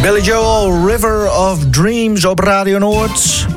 Billy Joel, River of Dreams op Radio Noord.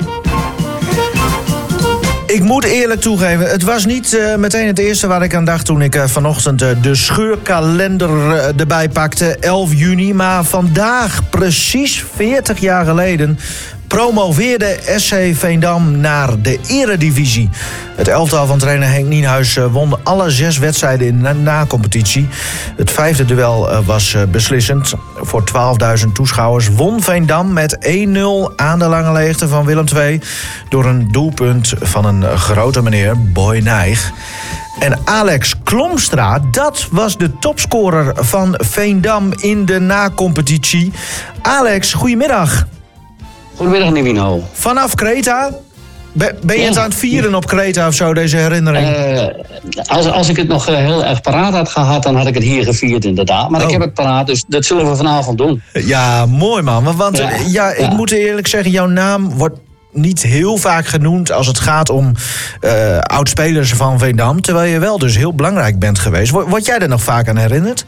Ik moet eerlijk toegeven, het was niet meteen het eerste waar ik aan dacht toen ik vanochtend de scheurkalender erbij pakte, 11 juni. Maar vandaag, precies 40 jaar geleden, promoveerde SC Veendam naar de eredivisie. Het elftal van trainer Henk Nienhuis won alle 6 wedstrijden in de na-competitie. Het 5e duel was beslissend. Voor 12.000 toeschouwers won Veendam met 1-0 aan de lange leegte van Willem II... door een doelpunt van een grote meneer, Boy Nijg. En Alex Klomstra, dat was de topscorer van Veendam in de na-competitie. Alex, goedemiddag. Goedemiddag, Nivino. Vanaf Kreta? Ben je het aan het vieren op Kreta of zo, deze herinnering? Als ik het nog heel erg paraat had gehad, dan had ik het hier gevierd inderdaad. Maar ik heb het paraat, dus dat zullen we vanavond doen. Ja, mooi man. Want ik moet eerlijk zeggen, jouw naam wordt niet heel vaak genoemd als het gaat om oud-spelers van Veendam. Terwijl je wel dus heel belangrijk bent geweest. Word jij er nog vaak aan herinnerd?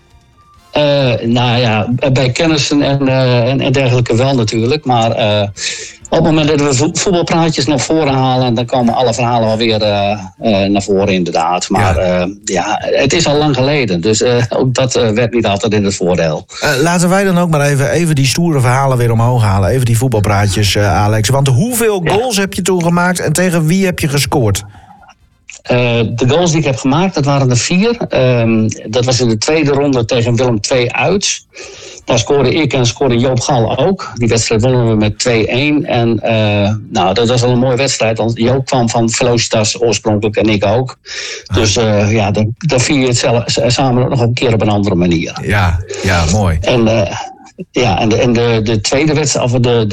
Bij kennissen en dergelijke wel natuurlijk. Maar op het moment dat we voetbalpraatjes naar voren halen, dan komen alle verhalen wel weer naar voren inderdaad. Maar het is al lang geleden. Dus ook dat werd niet altijd in het voordeel. Laten wij dan ook maar even die stoere verhalen weer omhoog halen. Even die voetbalpraatjes, Alex. Want hoeveel goals heb je toen gemaakt en tegen wie heb je gescoord? De goals die ik heb gemaakt, dat waren er 4. Dat was in de tweede ronde tegen Willem II uit. Daar scoorde ik en scoorde Joop Gal ook. Die wedstrijd wonnen we met 2-1. En dat was wel een mooie wedstrijd. Want Joop kwam van Velocitas oorspronkelijk en ik ook. Dus dan vier je het samen nog een keer op een andere manier. Ja, mooi. En de tweede wedstrijd, of de